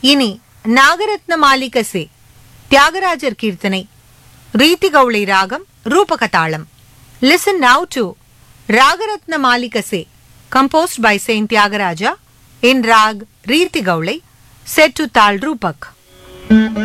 இனி நாகரத்ன மாலிகசே தியாகராஜர் கீர்த்தனை ரீதி கௌளை ராகம் ரூபக தாளம். Listen now to Ragaratna Malikase, composed by Saint Tyagaraja in Rag Riti Gaulai, set to Tal Rupak.